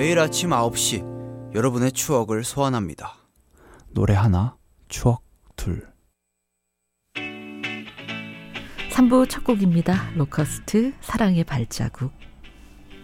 매일 아침 9시 여러분의 추억을 소환합니다. 노래 하나, 추억 둘. 3부 첫 곡입니다. 로커스트 사랑의 발자국.